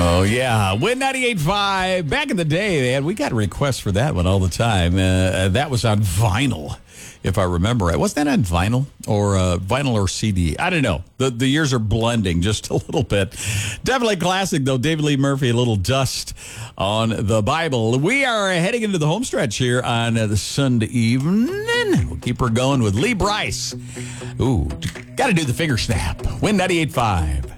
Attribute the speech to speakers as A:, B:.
A: Oh, yeah. Win 98.5. Back in the day, man, we got requests for that one all the time. That was on vinyl, if I remember right. Wasn't that on vinyl or CD? I don't know. The years are blending just a little bit. Definitely classic, though. David Lee Murphy, a little dust on the Bible. We are heading into the home stretch here on the Sunday evening. We'll keep her going with Lee Bryce. Ooh, got to do the finger snap. Win 98.5.